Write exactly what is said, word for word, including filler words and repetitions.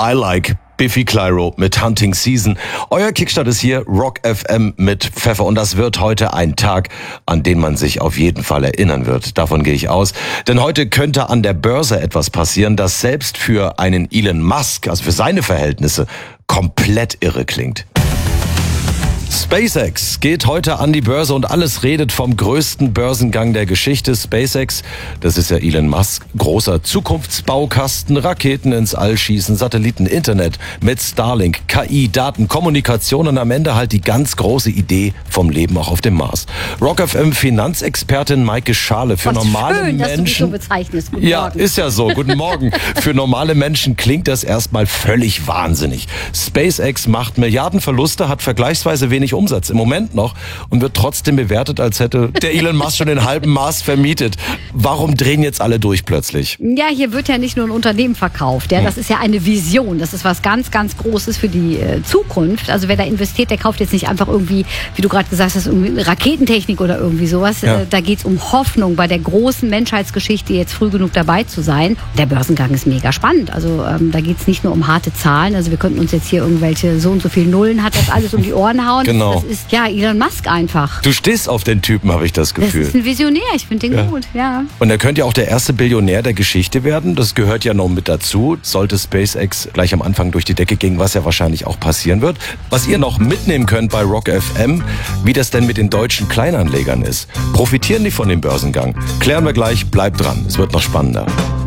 I Like Biffy Clyro mit Hunting Season. Euer Kickstart ist hier, Rock F M mit Pfeffer. Und das wird heute ein Tag, an den man sich auf jeden Fall erinnern wird. Davon gehe ich aus. Denn heute könnte an der Börse etwas passieren, das selbst für einen Elon Musk, also für seine Verhältnisse, komplett irre klingt. SpaceX geht heute an die Börse und alles redet vom größten Börsengang der Geschichte. SpaceX, das ist ja Elon Musk, großer Zukunftsbaukasten, Raketen ins All schießen, Satelliten, Internet mit Starlink, K I, Daten, Kommunikation und am Ende halt die ganz große Idee vom Leben auch auf dem Mars. Rock F M Finanzexpertin Maike Schale für Was normale schön, Menschen. dass du dich so bezeichnest. Guten ja, Morgen. ist ja so. Guten Morgen. Für normale Menschen klingt das erstmal völlig wahnsinnig. SpaceX macht Milliardenverluste, hat vergleichsweise wenig Umsatz im Moment noch und wird trotzdem bewertet, als hätte der Elon Musk schon den halben Mars vermietet. Warum drehen jetzt alle durch plötzlich? Ja, hier wird ja nicht nur ein Unternehmen verkauft. Ja, das ist ja eine Vision. Das ist was ganz, ganz Großes für die äh, Zukunft. Also wer da investiert, der kauft jetzt nicht einfach irgendwie, wie du gerade gesagt hast, irgendwie Raketentechnik oder irgendwie sowas. Ja. Äh, da geht es um Hoffnung, bei der großen Menschheitsgeschichte jetzt früh genug dabei zu sein. Der Börsengang ist mega spannend. Also ähm, da geht es nicht nur um harte Zahlen. Also wir könnten uns jetzt hier irgendwelche so und so viele Nullen hat das alles um die Ohren hauen. Genau. Das ist ja Elon Musk einfach. Du stehst auf den Typen, habe ich das Das Gefühl. ist ein Visionär. Ich finde den Ja. gut. Ja. Und er könnte ja auch der erste Billionär der Geschichte werden. Das gehört ja noch mit dazu. Sollte SpaceX gleich am Anfang durch die Decke gehen, was ja wahrscheinlich auch passieren wird. Was ihr noch mitnehmen könnt bei Rock F M, wie das denn mit den deutschen Kleinanlegern ist. Profitieren die von dem Börsengang? Klären wir gleich. Bleibt dran. Es wird noch spannender.